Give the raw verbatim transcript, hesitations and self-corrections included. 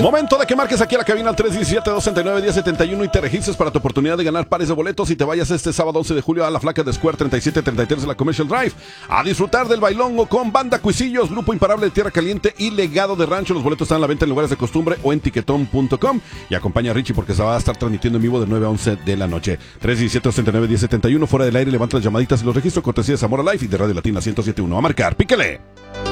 Momento de que marques aquí a la cabina al tres diecisiete, dos sesenta y nueve, diez setenta y uno y te registres para tu oportunidad de ganar pares de boletos y te vayas este sábado once de julio a la Flaca de Square treinta y siete treinta y tres de la Commercial Drive a disfrutar del bailongo con Banda Cuisillos, Grupo Imparable de Tierra Caliente y Legado de Rancho. Los boletos están a la venta en lugares de costumbre o en tiquetón punto com y acompaña a Richie porque se va a estar transmitiendo en vivo de nueve a once de la noche. tres diecisiete, dos sesenta y nueve, diez setenta y uno, fuera del aire, levanta las llamaditas y los registros, cortesía de Zamora Life y de Radio Latina ciento siete punto uno. A marcar, píquele.